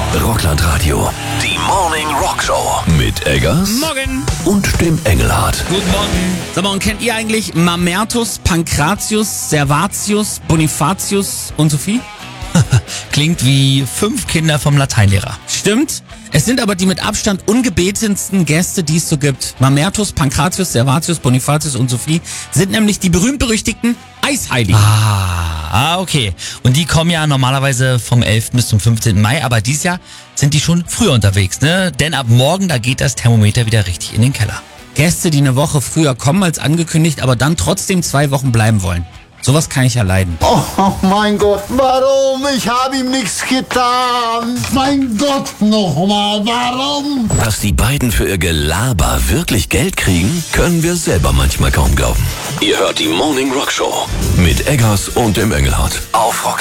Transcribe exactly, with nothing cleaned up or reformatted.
Rockland Radio. Die Morning Rock Show. Mit Eggers. Morgen. Und dem Engelhardt. Guten Morgen. Sag mal, und kennt ihr eigentlich Mamertus, Pankratius, Servatius, Bonifatius und Sophie? Klingt wie fünf Kinder vom Lateinlehrer. Stimmt. Es sind aber die mit Abstand ungebetensten Gäste, die es so gibt. Mamertus, Pankratius, Servatius, Bonifatius und Sophie sind nämlich die berühmt-berüchtigten Eisheiligen. Ah, ah, okay. Und die kommen ja normalerweise vom elften bis zum fünfzehnten Mai, aber dieses Jahr sind die schon früher unterwegs, ne? Denn ab morgen, da geht das Thermometer wieder richtig in den Keller. Gäste, die eine Woche früher kommen als angekündigt, aber dann trotzdem zwei Wowochen bleiben wollen. Sowas kann ich ja leiden. Oh mein Gott, warum? Ich habe ihm nichts getan. Mein Gott, nochmal, warum? Dass die beiden für ihr Gelaber wirklich Geld kriegen, können wir selber manchmal kaum glauben. Ihr hört die Morning Rock Show mit Eggers und dem Engelhardt auf Rock.